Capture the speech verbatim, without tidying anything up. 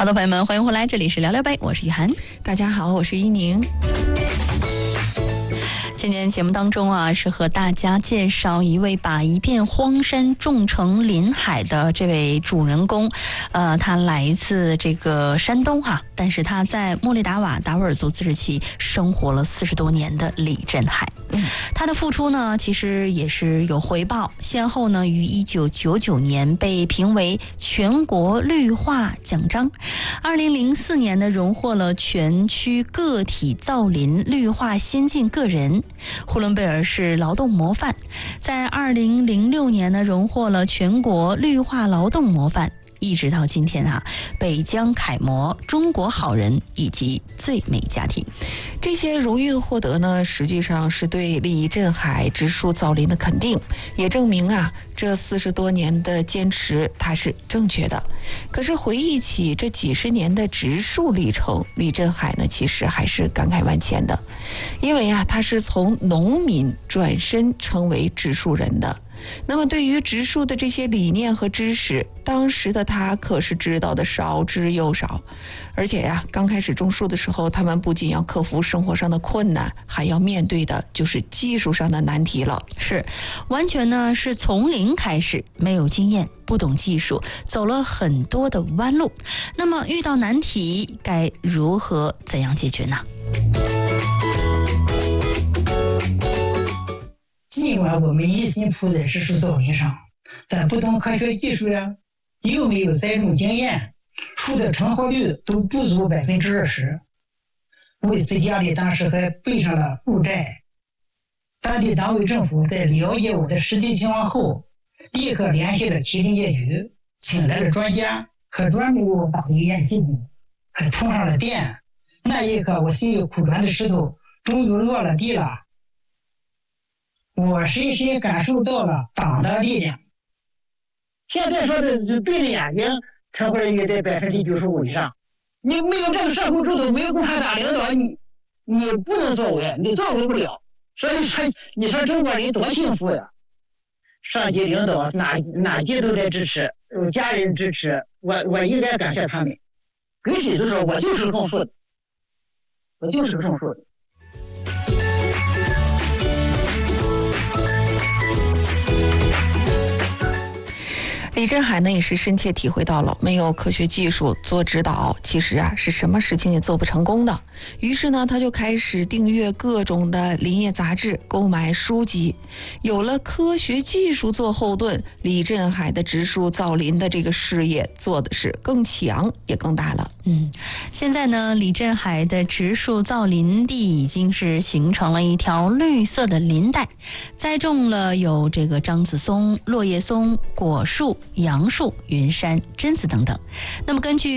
好的，朋友们，欢迎回来，这里是聊聊呗，我是雨涵。 大家好，我是依宁。 今天节目当中啊，是和大家介绍一位把一片荒山种成林海的这位主人公，呃，他来自这个山东哈、啊，但是他在莫里达瓦达斡尔族自治区生活了四十多年的李振海。嗯，他的付出呢，其实也是有回报，先后呢于一九九九年被评为全国绿化奖章，二零零四年呢荣获了全区个体造林绿化先进个人。呼伦贝尔市劳动模范，在二零零六年呢荣获了全国绿化劳动模范，一直到今天啊，北疆楷模、中国好人以及最美家庭， 这些荣誉获得呢，实际上是对李振海植树造林的肯定，也证明啊，这四十多年的坚持它是正确的。可是回忆起这几十年的植树历程，李振海呢其实还是感慨万千的，因为啊，他是从农民转身成为植树人的。那么对于植树的这些理念和知识，当时的他可是知道的少之又少。而且呀、啊，刚开始种树的时候，他们不仅要克服生活上的困难，还要面对的就是技术上的难题了。 是，完全呢是从零开始，没有经验，不懂技术，走了很多的弯路。那么遇到难题该如何怎样解决呢？ 尽管我们一心扑在植树造林上，但不懂科学技术呀，又没有栽种经验，树的成活率都不足百分之二十。为此，家里当时还背上了负债。当地党委政府在了解我的实际情况后，立刻联系了麒麟业局，请来了专家，和专门为我打了一验系统，还通上了电。那一刻，我心里苦转的石头终于落了地了。我深深感受到了党的力量。现在说的是闭着眼睛成活率在百分之九十五以上。你没有这个社会制度，没有共产党领导，你你不能作为，你作为不了。所以说，你说中国人多幸福呀！上级领导哪哪级都在支持，有家人支持，我我应该感谢他们。跟谁都说我就是种树的，我就是个种树的。 李振海呢也是深切体会到了没有科学技术做指导，其实啊是什么事情也做不成功的。于是呢，他就开始订阅各种的林业杂志，购买书籍。有了科学技术做后盾，李振海的植树造林的这个事业做的是更强也更大了。 嗯，现在呢，李振海的植树造林地已经是形成了一条绿色的林带，栽种了有这个樟子松、落叶松、果树、杨树、云杉、榛子等等。那么根据